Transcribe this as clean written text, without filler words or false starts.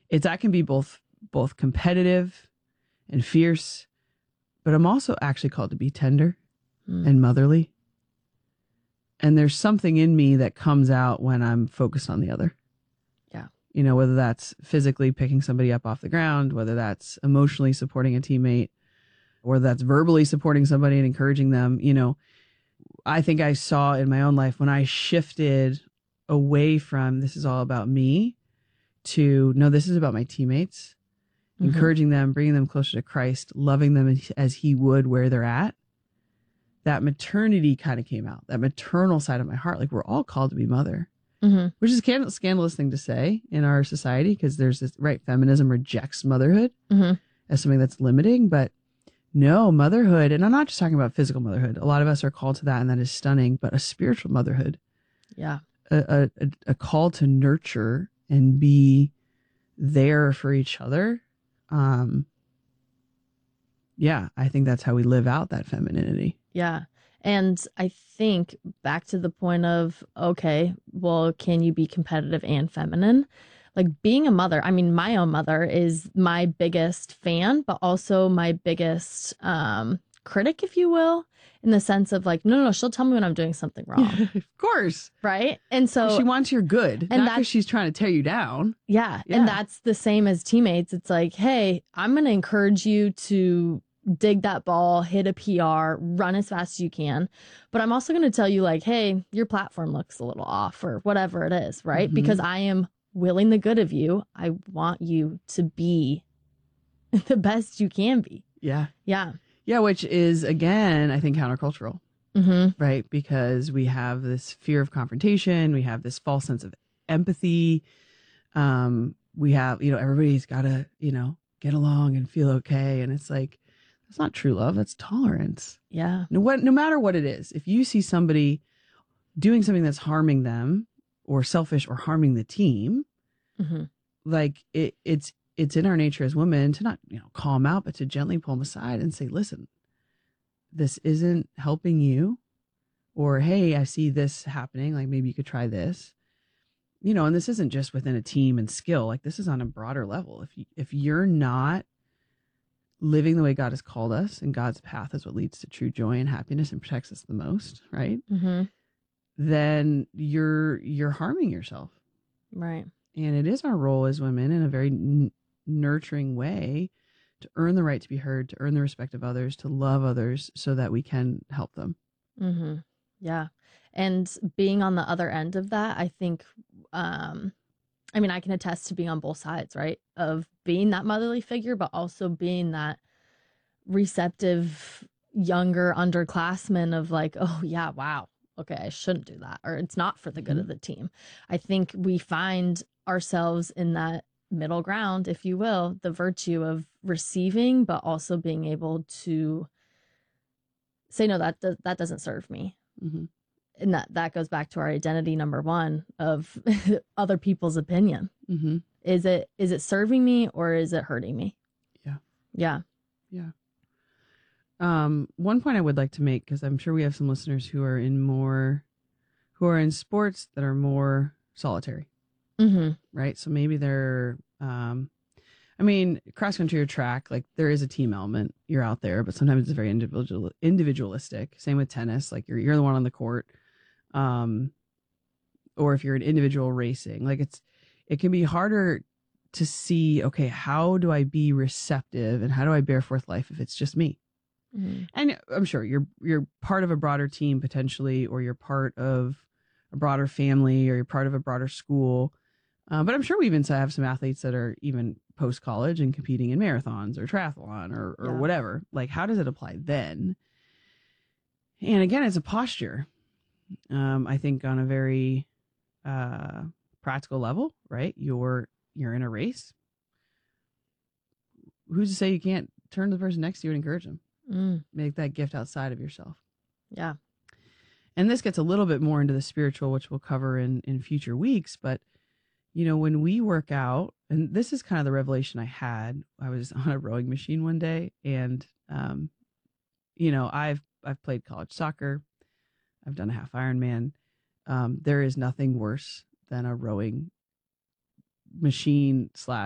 I can be both competitive and fierce, but I'm also actually called to be tender and motherly. And there's something in me that comes out when I'm focused on the other. Yeah. You know, whether that's physically picking somebody up off the ground, whether that's emotionally supporting a teammate, or that's verbally supporting somebody and encouraging them. You know, I think I saw in my own life when I shifted away from this is all about me to no, this is about my teammates, encouraging them, bringing them closer to Christ, loving them as he would where they're at. That maternity kind of came out, that maternal side of my heart. Like we're all called to be mother, which is a scandalous thing to say in our society because there's this, right? Feminism rejects motherhood as something that's limiting, but no, motherhood, and I'm not just talking about physical motherhood. A lot of us are called to that, and that is stunning, but a spiritual motherhood. Yeah. A call to nurture and be there for each other. Yeah, I think that's how we live out that femininity. Yeah. And I think back to the point of, okay, well, can you be competitive and feminine? Like being a mother, I mean, my own mother is my biggest fan, but also my biggest critic, if you will, in the sense of like, no, she'll tell me when I'm doing something wrong. Of course. Right. And so she wants your good, and not because she's trying to tear you down. Yeah. And that's the same as teammates. It's like, hey, I'm going to encourage you to dig that ball, hit a PR, run as fast as you can. But I'm also going to tell you like, hey, your platform looks a little off or whatever it is, right? Because I am willing the good of you. I want you to be the best you can be. Yeah. Yeah. Yeah, which is, again, I think countercultural, right? Because we have this fear of confrontation. We have this false sense of empathy. We have, everybody's got to, get along and feel okay. And it's like, that's not true love. That's tolerance. Yeah. No matter what it is, if you see somebody doing something that's harming them or selfish or harming the team, like it's in our nature as women to not, call them out, but to gently pull them aside and say, listen, this isn't helping you. Or, hey, I see this happening. Like maybe you could try this, and this isn't just within a team and skill. Like this is on a broader level. If you're not living the way God has called us, and God's path is what leads to true joy and happiness and protects us the most, right? Then you're harming yourself. Right. And it is our role as women in a very nurturing way to earn the right to be heard, to earn the respect of others, to love others so that we can help them. Yeah. And being on the other end of that, I think, I mean, I can attest to being on both sides, right? Of being that motherly figure, but also being that receptive, younger underclassman of like, oh, yeah, wow. Okay, I shouldn't do that. Or it's not for the good of the team. I think we find ourselves in that middle ground, if you will, the virtue of receiving, but also being able to say, no, that doesn't serve me. And that goes back to our identity number one of other people's opinion. Is it serving me or is it hurting me? Yeah. One point I would like to make, because I'm sure we have some listeners who are in sports that are more solitary, right? So maybe they're, cross country or track, like there is a team element. You're out there, but sometimes it's very individualistic. Same with tennis, like you're the one on the court. Or if you're an individual racing, like it can be harder to see, okay, how do I be receptive and how do I bear forth life if it's just me? And I'm sure you're part of a broader team potentially, or you're part of a broader family, or you're part of a broader school. But I'm sure we even have some athletes that are even post-college and competing in marathons or triathlon or whatever. Like, how does it apply then? And again, it's a posture. I think on a very practical level, right? You're in a race. Who's to say you can't turn to the person next to you and encourage them? Make that gift outside of yourself. Yeah. And this gets a little bit more into the spiritual, which we'll cover in future weeks. But, when we work out, and this is kind of the revelation I had. I was on a rowing machine one day, and, I've played college soccer. I've done a half Ironman. There is nothing worse than a rowing machine /